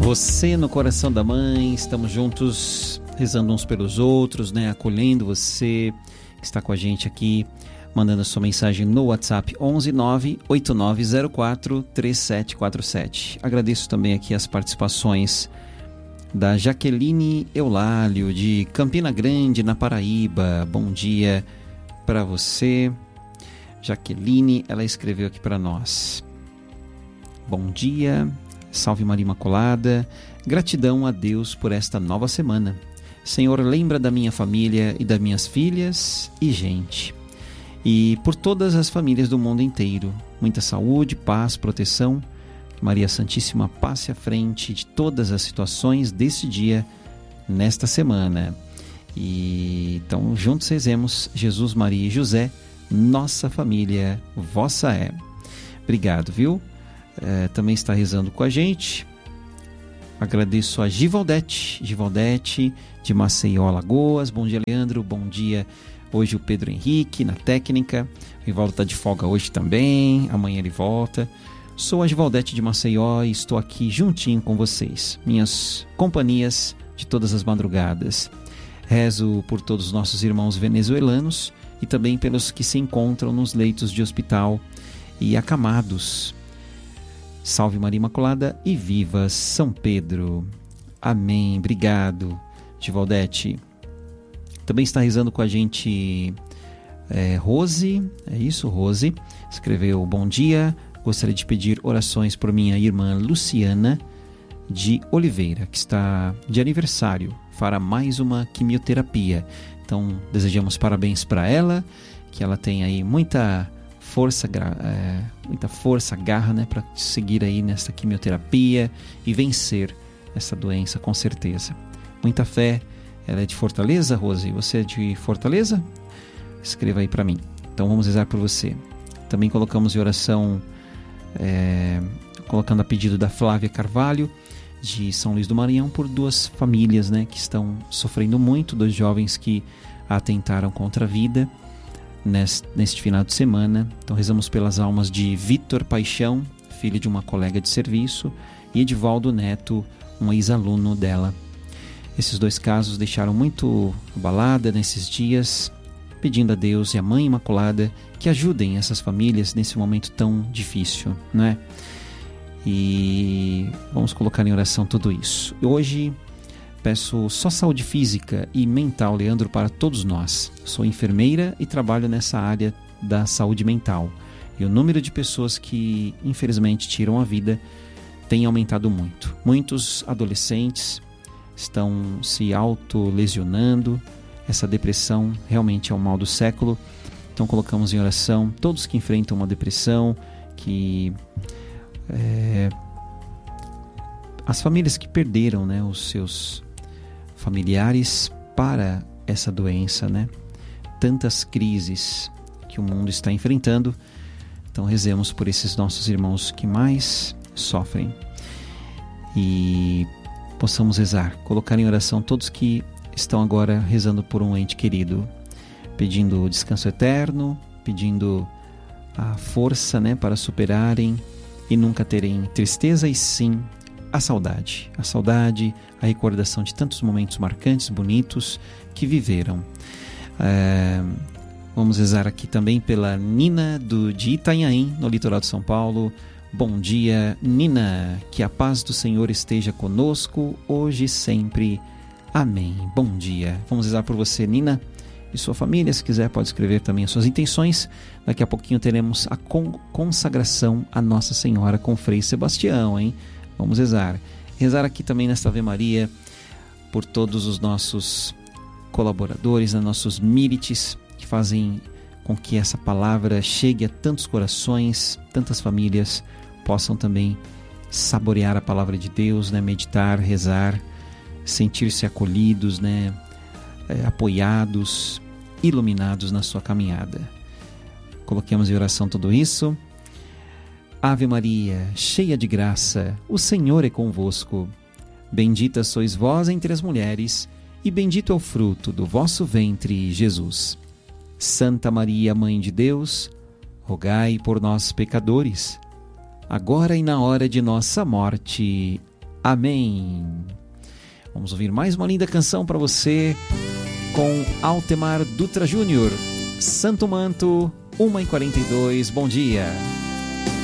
Você no coração da mãe, estamos juntos, rezando uns pelos outros, né? Acolhendo você que está com a gente aqui, mandando a sua mensagem no WhatsApp 11 98904 3747. Agradeço também aqui as participações da Jaqueline Eulálio, de Campina Grande, na Paraíba. Bom dia para você, Jaqueline. Ela escreveu aqui para nós: bom dia, salve Maria Imaculada, gratidão a Deus por esta nova semana. Senhor, lembra da minha família e das minhas filhas e gente, e por todas as famílias do mundo inteiro. Muita saúde, paz, proteção. Que Maria Santíssima passe à frente de todas as situações desse dia, nesta semana. E então juntos rezemos: Jesus, Maria e José, nossa família, vossa é. Obrigado, viu? Também está rezando com a gente. Agradeço a Givaldete de Maceió, Alagoas. Bom dia, Leandro. Bom dia. Hoje o Pedro Henrique na técnica. O Rivaldo está de folga hoje também. Amanhã ele volta. Sou a Givaldete de Maceió e estou aqui juntinho com vocês, minhas companhias de todas as madrugadas. Rezo por todos os nossos irmãos venezuelanos e também pelos que se encontram nos leitos de hospital e acamados. Salve Maria Imaculada e viva São Pedro. Amém. Obrigado, Givaldete. Também está rezando com a gente Rose. É isso, Rose. Escreveu: bom dia. Gostaria de pedir orações por minha irmã Luciana de Oliveira, que está de aniversário. Fará mais uma quimioterapia. Então, desejamos parabéns para ela. Que ela tenha aí muita força, garra, né, para seguir aí nessa quimioterapia e vencer essa doença, com certeza. Muita fé. Ela é de Fortaleza, Rose? Você é de Fortaleza? Escreva aí para mim. Então vamos rezar por você. Também colocamos em oração, colocando a pedido da Flávia Carvalho, de São Luís do Maranhão, por duas famílias, né, que estão sofrendo muito, dois jovens que atentaram contra a vida neste final de semana. Então rezamos pelas almas de Vitor Paixão, filho de uma colega de serviço, e Edivaldo Neto, um ex-aluno dela. Esses dois casos deixaram muito abalada nesses dias, pedindo a Deus e a Mãe Imaculada que ajudem essas famílias nesse momento tão difícil, né? E vamos colocar em oração tudo isso. Hoje peço só saúde física e mental, Leandro, para todos nós. Sou enfermeira e trabalho nessa área da saúde mental. E o número de pessoas que, infelizmente, tiram a vida tem aumentado muito. Muitos adolescentes estão se autolesionando. Essa depressão realmente é o mal do século. Então colocamos em oração todos que enfrentam uma depressão, que as famílias que perderam, né, os seus familiares para essa doença, né? Tantas crises que o mundo está enfrentando. Então rezemos por esses nossos irmãos que mais sofrem. E possamos rezar, colocar em oração todos que estão agora rezando por um ente querido, pedindo descanso eterno, pedindo a força, né, para superarem e nunca terem tristeza, e sim a saudade, a recordação de tantos momentos marcantes, bonitos que viveram. Vamos rezar aqui também pela Nina de Itanhaém, no litoral de São Paulo. Bom dia, Nina, que a paz do Senhor esteja conosco, hoje e sempre. Amém. Bom dia. Vamos rezar por você, Nina, e sua família. Se quiser, pode escrever também as suas intenções. Daqui a pouquinho teremos a consagração a Nossa Senhora com Frei Sebastião, hein? Vamos rezar. Rezar aqui também nesta Ave Maria por todos os nossos colaboradores, nossos mírites, que fazem com que essa palavra chegue a tantos corações, tantas famílias possam também saborear a palavra de Deus, né? Meditar, rezar, sentir-se acolhidos, né? Apoiados, iluminados na sua caminhada. Coloquemos em oração tudo isso. Ave Maria, cheia de graça, o Senhor é convosco. Bendita sois vós entre as mulheres, e bendito é o fruto do vosso ventre, Jesus. Santa Maria, Mãe de Deus, rogai por nós, pecadores, agora e na hora de nossa morte. Amém. Vamos ouvir mais uma linda canção para você com Altemar Dutra Júnior. Santo Manto, 1h42. Bom dia.